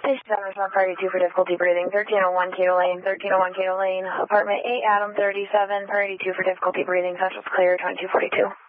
7 priority 2 for difficulty breathing, 1301 Cato Lane, 1301 Cato Lane, apartment 8, Adam 37, priority 2 for difficulty breathing, central's clear, 2242.